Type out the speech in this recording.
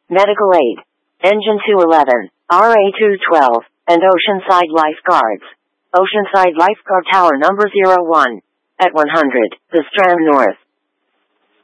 Medical Aid. Engine 211, RA212, and Oceanside Lifeguards. Oceanside Lifeguard Tower number 01. At 100, The Strand North.